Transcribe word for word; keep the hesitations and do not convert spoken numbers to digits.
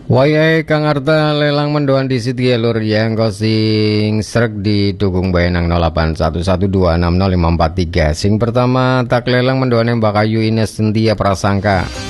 Wayai Kang Arta lelang mendoan di siti lur yang sing srek di dukung bayanang nol delapan satu satu dua enam nol lima empat tiga. Sing pertama tak lelang mendoan yang Mbak Ayu Ines Sentia Prasangka.